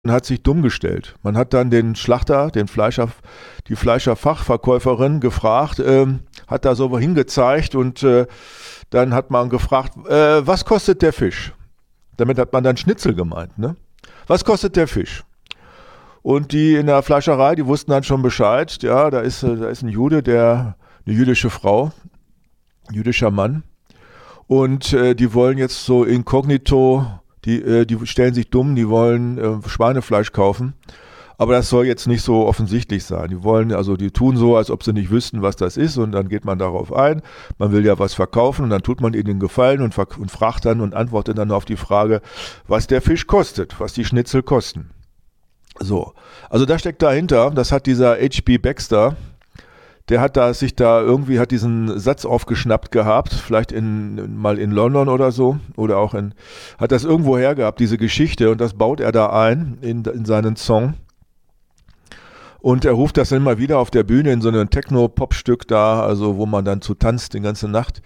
hat sich dumm gestellt. Man hat dann den Schlachter, die Fleischerfachverkäuferin gefragt, hat da so hingezeigt und dann hat man gefragt, was kostet der Fisch? Damit hat man dann Schnitzel gemeint, ne? Was kostet der Fisch? Und die in der Fleischerei, die wussten dann schon Bescheid, ja, da ist ein Jude, eine jüdische Frau, ein jüdischer Mann. Und die wollen jetzt so inkognito, die stellen sich dumm, die wollen Schweinefleisch kaufen. Aber das soll jetzt nicht so offensichtlich sein. Die tun so, als ob sie nicht wüssten, was das ist, und dann geht man darauf ein. Man will ja was verkaufen und dann tut man ihnen den Gefallen und fragt dann und antwortet dann auf die Frage, was der Fisch kostet, was die Schnitzel kosten. So, also das steckt dahinter, das hat dieser H.B. Baxter, der hat hat diesen Satz aufgeschnappt gehabt, vielleicht mal in London oder so, oder hat das irgendwo her gehabt, diese Geschichte, und das baut er da ein in seinen Song. Und er ruft das dann immer wieder auf der Bühne in so einem Techno-Pop-Stück da, also wo man dann zu tanzt die ganze Nacht.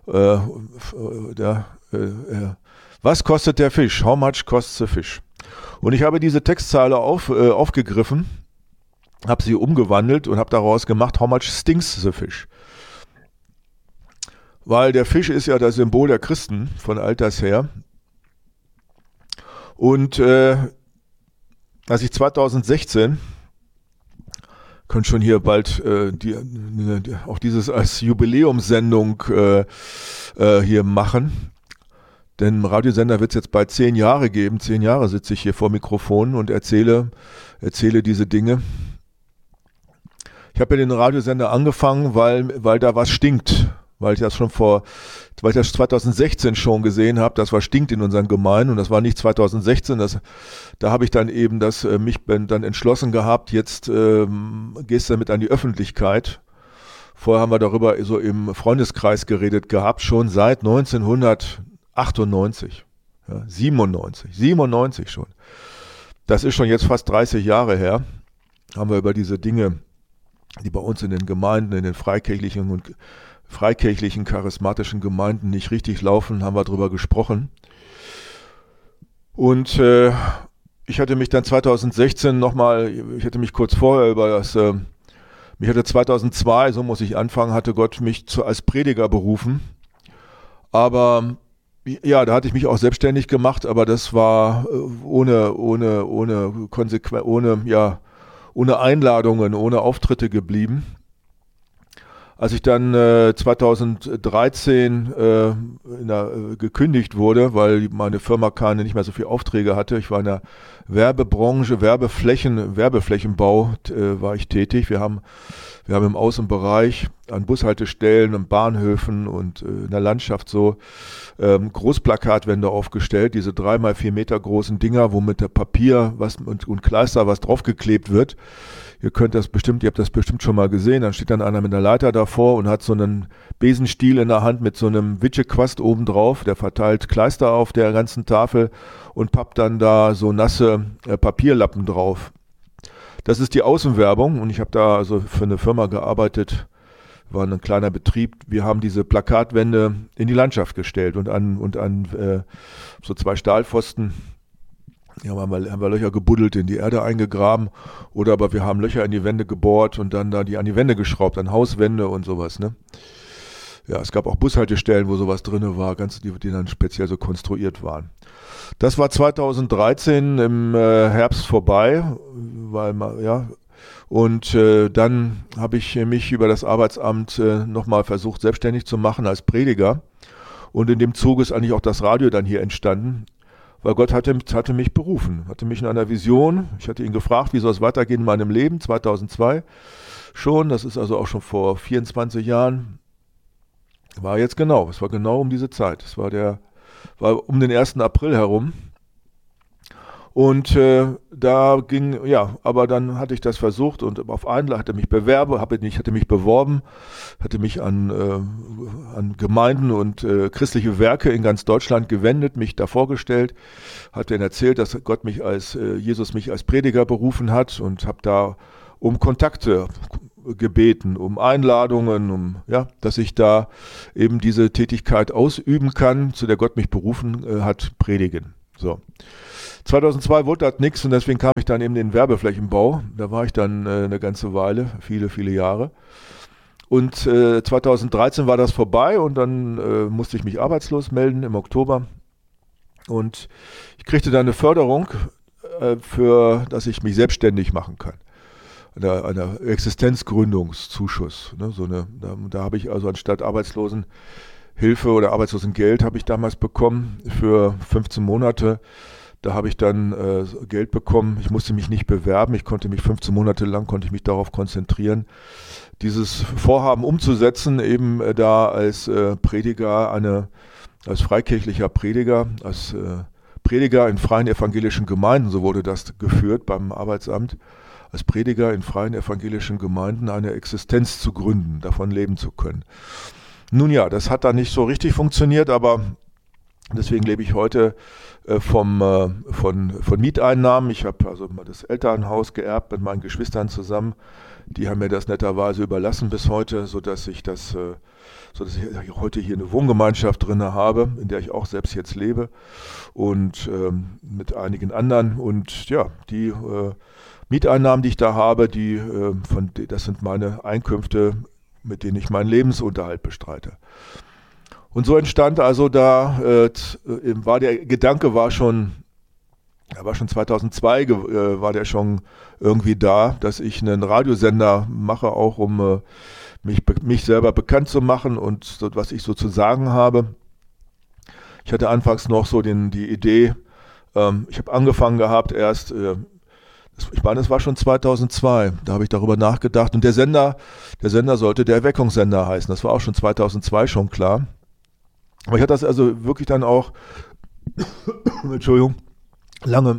Was kostet der Fisch? How much costs the fish? Und ich habe diese Textzeile aufgegriffen, habe sie umgewandelt und habe daraus gemacht, how much stinks the fish? Weil der Fisch ist ja das Symbol der Christen von alters her. Und als ich 2016, können schon hier bald auch dieses als Jubiläumssendung hier machen, denn im Radiosender wird es jetzt bald 10 Jahre geben. 10 Jahre sitze ich hier vor Mikrofonen und erzähle diese Dinge. Ich habe ja den Radiosender angefangen, weil da was stinkt. Weil ich das 2016 schon gesehen habe, dass was stinkt in unseren Gemeinden. Und das war nicht 2016. Da habe ich dann eben dann entschlossen gehabt, jetzt gehst du damit an die Öffentlichkeit. Vorher haben wir darüber so im Freundeskreis geredet gehabt, schon seit 1998. Ja, 97 schon. Das ist schon jetzt fast 30 Jahre her. Haben wir über diese Dinge, die bei uns in den Gemeinden, in den freikirchlichen charismatischen Gemeinden nicht richtig laufen, haben wir darüber gesprochen. Und ich hatte mich dann 2016 ich hatte mich kurz vorher mich hatte 2002, so muss ich anfangen, hatte Gott mich als Prediger berufen. Aber ja, da hatte ich mich auch selbstständig gemacht, aber das war ohne Einladungen, ohne Auftritte geblieben. Als ich dann 2013 gekündigt wurde, weil meine Firma nicht mehr so viele Aufträge hatte, ich war in der Werbebranche, Werbeflächenbau war ich tätig. Wir haben im Außenbereich an Bushaltestellen und Bahnhöfen und in der Landschaft so Großplakatwände aufgestellt, diese 3x4 Meter großen Dinger, wo mit der Papier und Kleister was draufgeklebt wird. Ihr habt das bestimmt schon mal gesehen, dann steht dann einer mit einer Leiter davor und hat so einen Besenstiel in der Hand mit so einem Witschequast oben drauf, der verteilt Kleister auf der ganzen Tafel und pappt dann da so nasse Papierlappen drauf. Das ist die Außenwerbung, und ich habe da also für eine Firma gearbeitet, war ein kleiner Betrieb. Wir haben diese Plakatwände in die Landschaft gestellt und an so 2 Stahlpfosten. Ja, haben wir Löcher gebuddelt, in die Erde eingegraben, aber wir haben Löcher in die Wände gebohrt und dann da die an die Wände geschraubt, an Hauswände und sowas, ne? Ja, es gab auch Bushaltestellen, wo sowas drin war, die dann speziell so konstruiert waren. Das war 2013 im Herbst vorbei, und dann habe ich mich über das Arbeitsamt nochmal versucht, selbstständig zu machen als Prediger, und in dem Zuge ist eigentlich auch das Radio dann hier entstanden. Weil Gott hatte mich berufen, hatte mich in einer Vision. Ich hatte ihn gefragt, wie soll es weitergehen in meinem Leben, 2002 schon. Das ist also auch schon vor 24 Jahren. Es war genau um diese Zeit. war um den 1. April herum. Und aber dann hatte ich das versucht und auf Einladung hatte mich beworben, hatte mich an Gemeinden und christliche Werke in ganz Deutschland gewendet, mich da vorgestellt, hatte ihnen erzählt, dass Jesus mich als Prediger berufen hat, und habe da um Kontakte gebeten, um Einladungen, dass ich da eben diese Tätigkeit ausüben kann, zu der Gott mich berufen hat, predigen. So. 2002 wurde das nichts und deswegen kam ich dann eben in den Werbeflächenbau. Da war ich dann eine ganze Weile, viele, viele Jahre. Und 2013 war das vorbei und dann musste ich mich arbeitslos melden im Oktober. Und ich kriegte dann eine Förderung, dass ich mich selbstständig machen kann. Einer Existenzgründungszuschuss. Ne? Da habe ich also anstatt Arbeitslosenhilfe oder Arbeitslosengeld habe ich damals bekommen für 15 Monate. Da habe ich dann Geld bekommen. Ich musste mich nicht bewerben. Ich konnte mich 15 Monate lang darauf konzentrieren, dieses Vorhaben umzusetzen, eben da als Prediger, als freikirchlicher Prediger, als Prediger in freien evangelischen Gemeinden, so wurde das geführt beim Arbeitsamt, als Prediger in freien evangelischen Gemeinden eine Existenz zu gründen, davon leben zu können. Nun ja, das hat dann nicht so richtig funktioniert, aber deswegen lebe ich heute von Mieteinnahmen. Ich habe also mal das Elternhaus geerbt mit meinen Geschwistern zusammen. Die haben mir das netterweise überlassen bis heute, sodass ich heute hier eine Wohngemeinschaft drin habe, in der ich auch selbst jetzt lebe und mit einigen anderen. Und ja, die Mieteinnahmen, die ich da habe, das sind meine Einkünfte, mit denen ich meinen Lebensunterhalt bestreite. Und so entstand also der Gedanke war schon 2002 war der schon irgendwie da, dass ich einen Radiosender mache, auch um mich selber bekannt zu machen und so, was ich so zu sagen habe. Ich hatte anfangs noch so die Idee, ich habe angefangen gehabt erst, ich meine, es war schon 2002, da habe ich darüber nachgedacht und der Sender sollte der Erweckungssender heißen, das war auch schon 2002 schon klar. Aber ich hatte das also wirklich dann auch, Entschuldigung, lange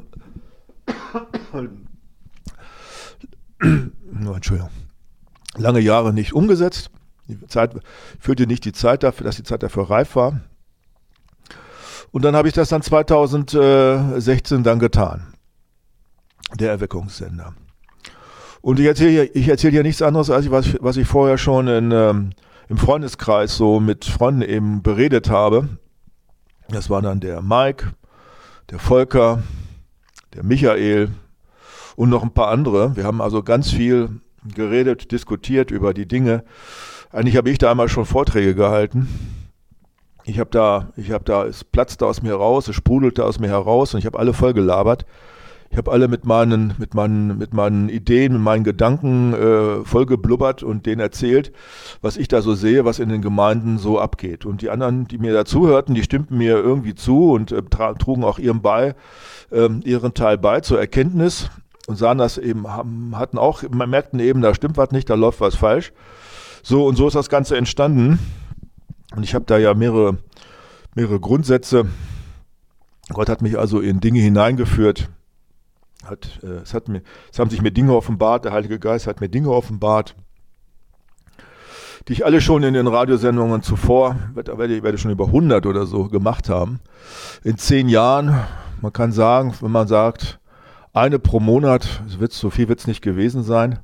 Jahre nicht umgesetzt. Die Zeit führte nicht die Zeit dafür, dass die Zeit dafür reif war. Und dann habe ich das dann 2016 dann getan. Der Erweckungssender. Und ich erzähle hier nichts anderes, als was ich vorher schon im Freundeskreis so mit Freunden eben beredet habe. Das war dann der Mike, der Volker, der Michael und noch ein paar andere. Wir haben also ganz viel geredet, diskutiert über die Dinge. Eigentlich habe ich da einmal schon Vorträge gehalten. Es platzte aus mir raus, es sprudelte aus mir heraus und ich habe alle voll gelabert. Ich habe alle mit meinen Ideen, mit meinen Gedanken voll geblubbert und denen erzählt, was ich da so sehe, was in den Gemeinden so abgeht. Und die anderen, die mir dazuhörten, die stimmten mir irgendwie zu und trugen auch ihren Teil bei zur Erkenntnis und sahen das eben, merkten eben, da stimmt was nicht, da läuft was falsch. So und so ist das Ganze entstanden. Und ich habe da ja mehrere Grundsätze. Gott hat mich also in Dinge hineingeführt. Es haben sich mir Dinge offenbart, der Heilige Geist hat mir Dinge offenbart, die ich alle schon in den Radiosendungen zuvor, werde schon über 100 oder so gemacht haben. In 10 Jahren, man kann sagen, wenn man sagt, eine pro Monat, so viel wird es nicht gewesen sein,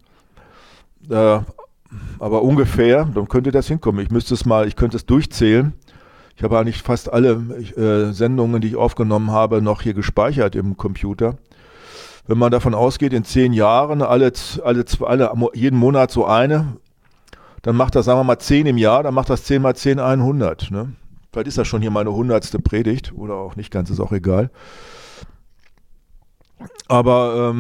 aber ungefähr, dann könnte das hinkommen. Ich könnte es durchzählen. Ich habe eigentlich fast alle Sendungen, die ich aufgenommen habe, noch hier gespeichert im Computer. Wenn man davon ausgeht, in 10 Jahren, jeden Monat so eine, dann macht das, sagen wir mal, 10 im Jahr, dann macht das 10 mal 10, 100. Ne? Vielleicht ist das schon hier meine 100. Predigt oder auch nicht ganz, ist auch egal. Aber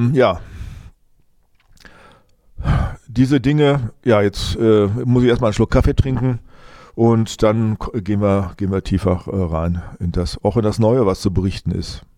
diese Dinge, jetzt muss ich erstmal einen Schluck Kaffee trinken und dann gehen wir tiefer rein auch in das Neue, was zu berichten ist.